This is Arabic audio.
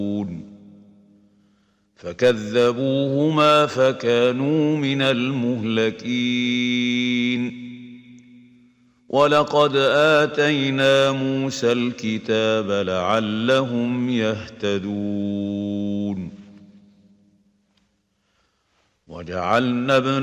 فكذبوهما فكانوا من المهلكين. ولقد آتينا موسى الكتاب لعلهم يهتدون. وجعلنا ابن